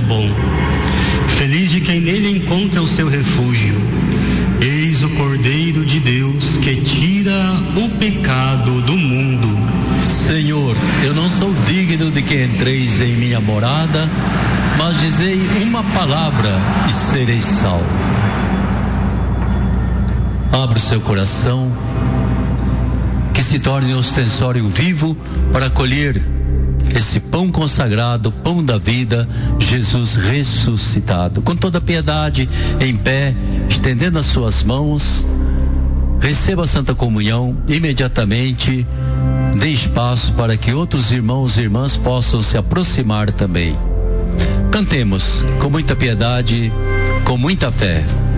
bom. Feliz de quem nele encontra o seu refúgio. Eis o Cordeiro de Deus que tira o pecado do mundo. Senhor, eu não sou digno de que entreis em minha morada, mas dizei uma palavra e serei salvo. Abra o seu coração, que se torne um ostensório vivo para acolher esse pão consagrado, pão da vida, Jesus ressuscitado. Com toda piedade, em pé, estendendo as suas mãos, receba a Santa Comunhão. Imediatamente dê espaço para que outros irmãos e irmãs possam se aproximar também. Cantemos com muita piedade, com muita fé.